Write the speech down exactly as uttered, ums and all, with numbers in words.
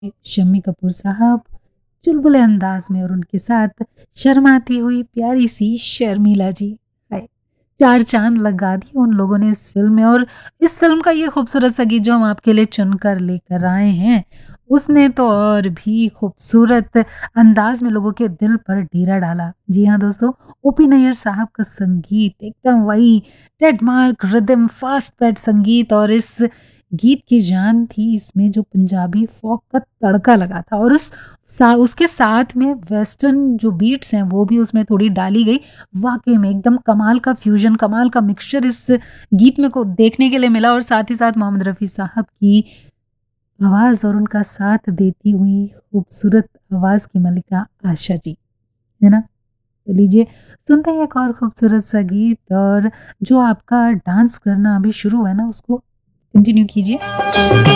शम्मी कपूर साहब चुलबुले अंदाज में और उनके साथ शर्माती हुई प्यारी सी शर्मिला जी। हाय, चार चांद लगा दिए उन लोगों ने इस फिल्म में। और इस फिल्म का ये खूबसूरत सा गीत जो हम आपके लिए चुनकर लेकर आए हैं, उसने तो और भी खूबसूरत अंदाज में लोगों के दिल पर डेरा डाला। जी हाँ दोस्तों, ओपी नैयर साहब का संगीत एकदम वही ट्रेडमार्क रिदम फास्ट पैड संगीत, और इस गीत की जान थी इसमें जो पंजाबी फोक का तड़का लगा था, और उस सा, उसके साथ में वेस्टर्न जो बीट्स हैं वो भी उसमें थोड़ी डाली गई। वाकई में एकदम कमाल का फ्यूजन, कमाल का मिक्सचर इस गीत में को देखने के लिए मिला। और साथ ही साथ मोहम्मद रफ़ी साहब की आवाज़ और उनका साथ देती हुई खूबसूरत आवाज़ की मलिका आशा जी, है ना। तो लीजिए सुनते हैं एक और खूबसूरत सा गीत, और जो आपका डांस करना अभी शुरू है ना उसको कंटिन्यू कीजिए।